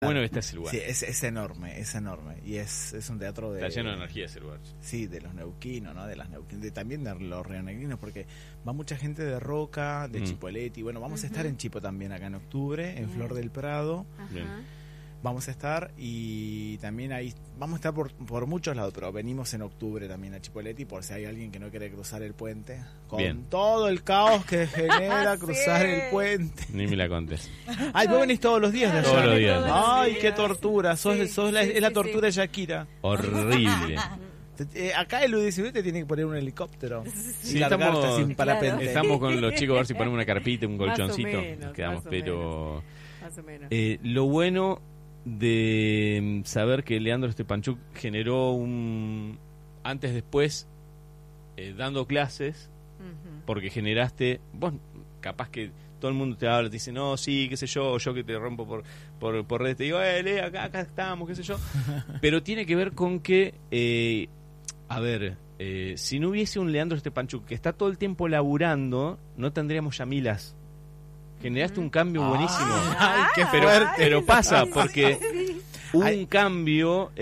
Bueno, este es el lugar. Sí, es enorme. Y es un teatro de... Está lleno de energía ese lugar. Sí, de los neuquinos, ¿no? También de los rionegrinos, porque va mucha gente de Roca, de Chipoleti. Bueno, vamos a estar en Chipo también acá en octubre, en Flor del Prado. Bien. Vamos a estar y también ahí vamos a estar por muchos lados, pero venimos en octubre también a Chipoleti por si hay alguien que no quiere cruzar el puente, con Bien. todo el caos que genera cruzar el puente. Ni me la contes. Ay, vos venís todos los días de allá. Todos los días. Ay, qué tortura, es la tortura de Shakira. Horrible. Acá el UDCB te tiene que poner un helicóptero Sí, y largarte sin parapente. Estamos con los chicos a ver si ponemos una carpita, un Más o colchoncito. menos, Nos quedamos, más o pero Más o menos. lo bueno de saber que Leandro Stepanchuk generó antes después dando clases, porque generaste, vos capaz que todo el mundo te habla, te dice, no, sí, qué sé yo que te rompo por redes, te digo, Lea, acá estamos, qué sé yo, pero tiene que ver con que si no hubiese un Leandro Stepanchuk que está todo el tiempo laburando, no tendríamos Yamilas. Generaste un cambio buenísimo. Ay, qué fuerte. Pero pasa, porque un cambio,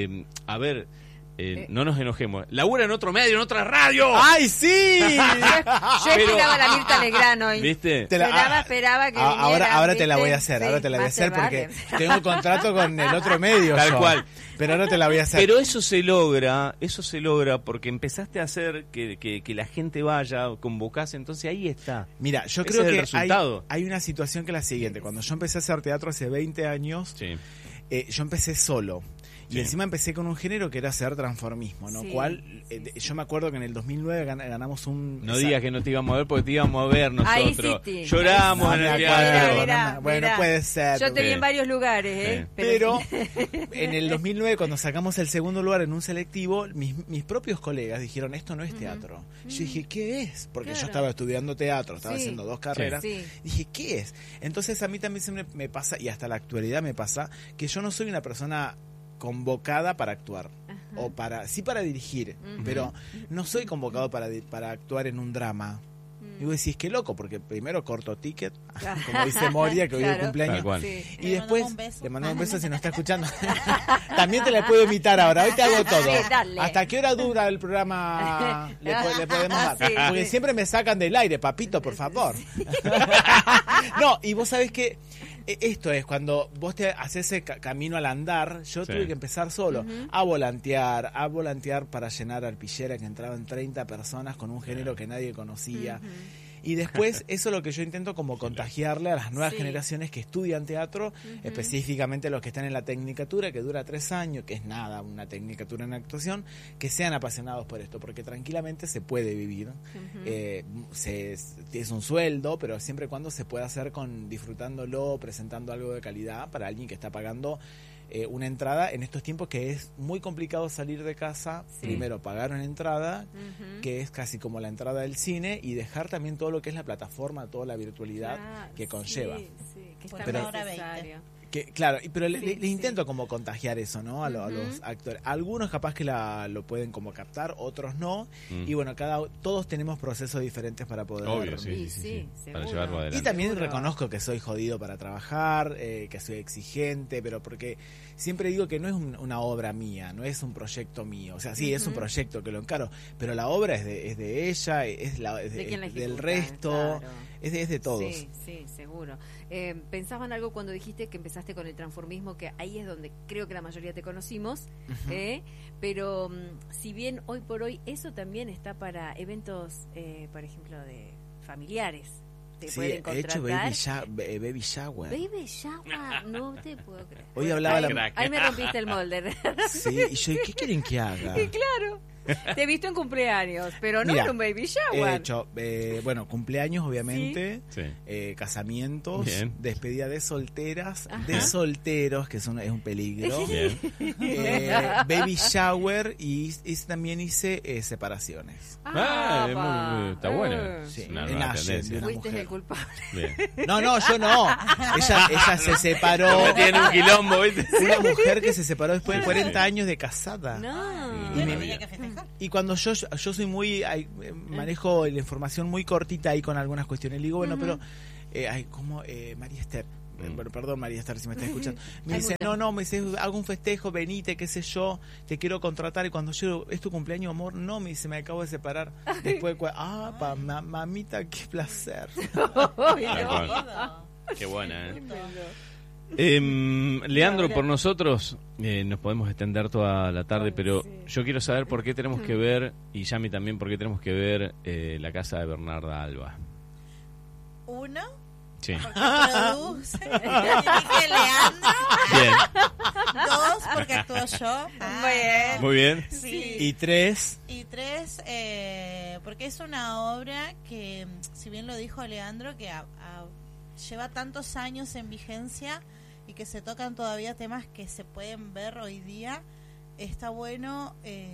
no nos enojemos. Labura en otro medio, en otra radio. ¡Ay, sí! Yo esperaba la Mirta Legrano hoy. ¿Viste? Esperaba que ahora viniera, te la voy a ¿viste? hacer, Sí, ahora te la voy a hacer más porque te vale. tengo contrato con el otro medio. Tal cual. Pero ahora te la voy a hacer. Pero eso se logra porque empezaste a hacer que la gente vaya, convocase, entonces ahí está. Mira, yo Ese creo es el que resultado. hay una situación que es la siguiente. Cuando yo empecé a hacer teatro hace 20 años, Sí. yo empecé solo. Y Sí. encima empecé con un género que era hacer transformismo, ¿no? Sí. Yo me acuerdo que en el 2009 ganamos un... No digas que no te íbamos a ver porque te íbamos a ver Ahí nosotros. sí, Lloramos No en me el acuerdo. teatro. Mirá, Bueno, mirá. puede ser. Yo te vi Sí. en varios lugares, Sí. Pero en el 2009, cuando sacamos el segundo lugar en un selectivo, mis propios colegas dijeron, esto no es teatro. Yo dije, ¿qué es? Porque Claro. yo estaba estudiando teatro, estaba Sí. haciendo 2 carreras. Sí. Dije, ¿qué es? Entonces a mí también siempre me pasa, y hasta la actualidad me pasa, que yo no soy una persona convocada para actuar. O para dirigir, pero no soy convocado para actuar en un drama. Y vos decís, qué loco, porque primero corto ticket, como dice Moria, que hoy es el Claro. cumpleaños. Tal cual. Sí. Y después le mandamos un beso si no está escuchando. También te la puedo imitar ahora, hoy te hago todo. Sí, dale. ¿Hasta qué hora dura el programa? Le podemos dar. Sí. Porque siempre me sacan del aire, papito, por favor. No, y vos sabés que esto es, cuando vos te haces ese camino al andar, yo Sí. tuve que empezar solo a volantear para llenar arpillera que entraban 30 personas con un género que nadie conocía. Y después, eso es lo que yo intento como contagiarle a las nuevas Sí. generaciones que estudian teatro, específicamente los que están en la tecnicatura, que dura 3 años, que es nada, una tecnicatura en actuación, que sean apasionados por esto, porque tranquilamente se puede vivir. Es un sueldo, pero siempre y cuando se pueda hacer disfrutándolo, presentando algo de calidad para alguien que está pagando una entrada en estos tiempos que es muy complicado salir de casa, primero pagar una entrada, que es casi como la entrada del cine, y dejar también todo lo que es la plataforma, toda la virtualidad que conlleva. Sí, que Por está una hora necesario. Claro, pero Sí, le sí. intento como contagiar eso, ¿no? A los actores. Algunos capaz que lo pueden como captar, otros no. Y bueno, todos tenemos procesos diferentes para poder... Obvio, sí. seguro. Para llevarlo adelante. Y también Seguro. reconozco que soy jodido para trabajar, que soy exigente, pero porque siempre digo que no es una obra mía, no es un proyecto mío. O sea, sí, es un proyecto que lo encaro, pero la obra es de ella, ¿De quién la del ejecuta? resto, Claro. es de todos. Sí, seguro. Pensaba en algo cuando dijiste que empezaste con el transformismo, que ahí es donde creo que la mayoría te conocimos, pero si bien hoy por hoy eso también está para eventos, por ejemplo, de familiares. Te Sí, pueden he hecho contratar. baby shower. Baby shower, no te puedo creer. Hoy hablaba Ahí me rompiste el molde. Sí, y yo, ¿qué quieren que haga? Y claro, te he visto en cumpleaños, pero no Mira, en un baby He shower. hecho, cumpleaños, obviamente, Sí. casamientos, Bien. despedida de solteras, Ajá. de solteros, que es un peligro, Bien. baby shower y también hice separaciones. Está bueno. Sí, Es una en nueva Ashen, tendencia. de una Fuiste mujer. el culpable. Bien. No, yo no. Ella se separó. Tiene un quilombo, ¿viste? Una mujer que se separó después de 40 años de casada. No. Bueno, me- había que festejar. Y cuando yo soy muy, manejo la información muy cortita ahí con algunas cuestiones, le digo, bueno, pero, como María Esther, bueno, perdón María Esther si me está escuchando, me dice, no, me dice, hago un festejo, venite, qué sé yo, te quiero contratar, y cuando yo, ¿es tu cumpleaños, amor? No, me dice, me acabo de separar. Después, mamita, qué placer. Qué buena, Leandro, por nosotros nos podemos extender toda la tarde, pero yo quiero saber por qué tenemos que ver, y Yami también, por qué tenemos que ver La casa de Bernarda Alba. Uno, sí, porque produce, dirige Leandro. Bien. Dos, porque actúo yo. Muy bien. Sí. Y tres, porque es una obra que, si bien lo dijo Leandro, que lleva tantos años en vigencia y que se tocan todavía temas que se pueden ver hoy día, está bueno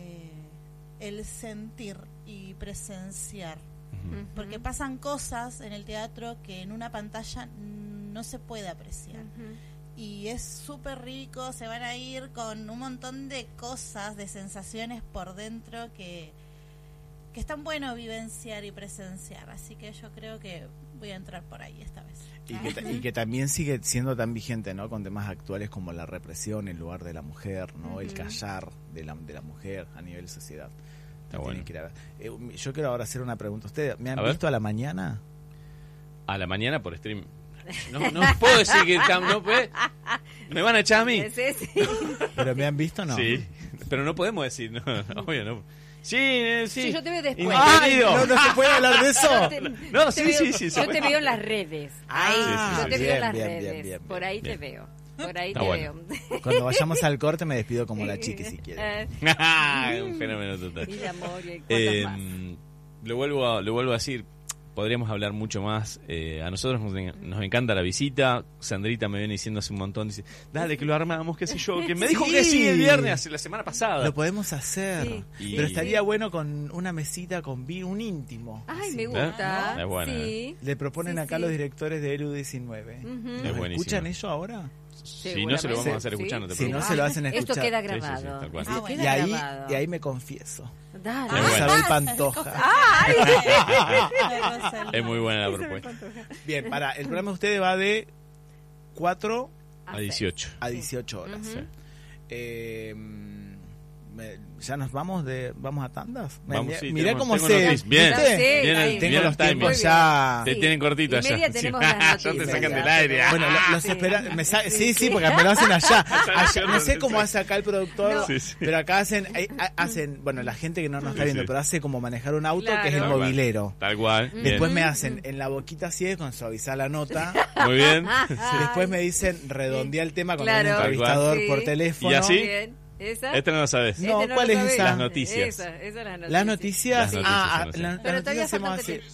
el sentir y presenciar. Porque pasan cosas en el teatro que en una pantalla no se puede apreciar. Y es súper rico, se van a ir con un montón de cosas, de sensaciones por dentro que es tan bueno vivenciar y presenciar. Así que yo creo que voy a entrar por ahí esta vez. y que también sigue siendo tan vigente, ¿no? Con temas actuales como la represión en lugar de la mujer, ¿no? El callar de la mujer a nivel sociedad. Bueno. Yo quiero ahora hacer una pregunta. ¿Ustedes me han visto a la mañana? A la mañana por stream. No puedo decir que no puede. ¿Me van a echar a mí? Sí. ¿Pero me han visto o no? Sí, pero no podemos decir, no, obvio no. Sí. Yo te veo después. Ay, no se puede hablar de eso. No, sí. Yo te veo en las redes. Ahí, yo te veo en las bien, redes. bien, por ahí te veo. Por ahí Está te bueno. veo. Cuando vayamos al corte me despido como la chiqui si quiere. Un fenómeno total. Y de amor y cosas más. Lo vuelvo a decir. Podríamos hablar mucho más. A nosotros nos encanta la visita. Sandrita me viene diciendo hace un montón, dice, dale que lo armamos, qué sé yo, que me dijo que sí el viernes, la semana pasada. Lo podemos hacer. Sí. Pero estaría bueno con una mesita con vino, un íntimo. Ay, así. me gusta. ¿No? Es buena, Sí. Le proponen acá los directores de ELU 19. Es ¿Nos buenísimo. escuchan ello ahora? Si no, se lo vamos a hacer escuchando. Si no, se lo hacen escuchar. Esto queda Sí, grabado. tal cual. Esto Y queda ahí, grabado. y ahí me confieso. Dale. Es bueno. Isabel Pantoja. Es muy buena la propuesta. Bien, el programa de ustedes va de 4 A 18. a 18 horas. Sí. ¿Ya nos vamos a tandas? Vamos, sí, Mirá tengo cómo se... noticias. Bien, ¿viste? bien, Tengo bien los timing. tiempos ya... Te tienen cortito Y allá. media tenemos Sí. las Ya te noticias. sacan del aire. Bueno, los Sí. esperan... Sí, porque me lo hacen allá. No sé cómo hace acá el productor, No. Sí. pero acá hacen... Bueno, la gente que no nos está viendo, Sí. pero hace como manejar un auto, Claro. que es el Tal cual. mobilero. Tal cual. Bien. Después me hacen en la boquita así, con suavizar la nota. Muy bien. Después me dicen redondea el tema con Claro. un entrevistador Sí. por teléfono. ¿Y así? Bien. ¿Esa? Esta no lo sabes. No, Este ¿cuál lo es sabés. esa? Las noticias. Esa es la noticia. Las noticias. Las noticias, Las Pero todavía noticias hacemos falta así.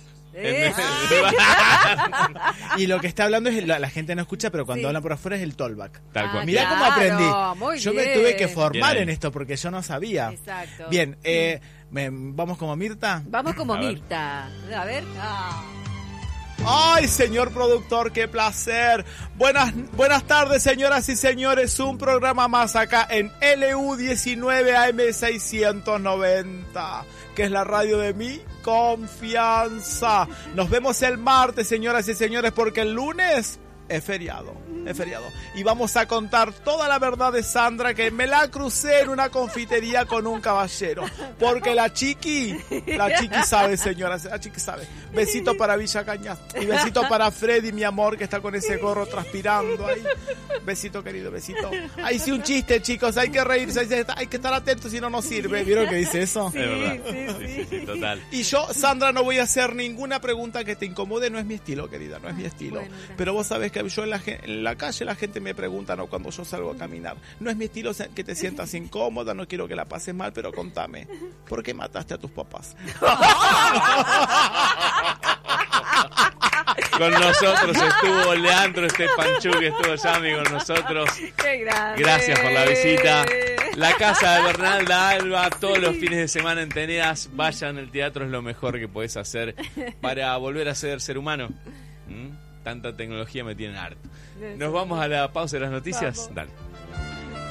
Y lo que está hablando es la gente no escucha, pero cuando Sí. hablan por afuera es el tollback. Tal cual. Mirá cómo claro, aprendí. muy Yo me bien. tuve que formar Bien ahí. en esto porque yo no sabía. Exacto. Bien, vamos como Mirta. Vamos como A ver. Mirta. A ver. Ay, señor productor, qué placer. Buenas tardes, señoras y señores. Un programa más acá en LU19 AM 690, que es la radio de mi confianza. Nos vemos el martes, señoras y señores, porque el lunes es feriado. Y vamos a contar toda la verdad de Sandra, que me la crucé en una confitería con un caballero. Porque la chiqui sabe, señoras, la chiqui sabe. Besito para Villa Cañas. Y besito para Freddy, mi amor, que está con ese gorro transpirando ahí. Besito, querido, besito. Ahí sí un chiste, chicos, hay que reírse, hay que estar atentos si no nos sirve. ¿Vieron que dice eso? Es verdad. Sí, total. Y yo, Sandra, no voy a hacer ninguna pregunta que te incomode. No es mi estilo, querida, no es mi estilo. Bueno, gracias. Pero vos sabés que yo en la calle la gente me pregunta, ¿no? Cuando yo salgo a caminar. No es mi estilo que te sientas incómoda, no quiero que la pases mal, pero contame, ¿por qué mataste a tus papás? Con nosotros estuvo Leandro Stepanchuk, estuvo Yami con nosotros. Qué grande. Gracias por la visita. La casa de Bernarda Alba, todos los fines de semana en Tenedas. Vayan, el teatro es lo mejor que podés hacer para volver a ser humano. Tanta tecnología me tienen harto. Nos vamos a la pausa de las noticias. Vamos. Dale.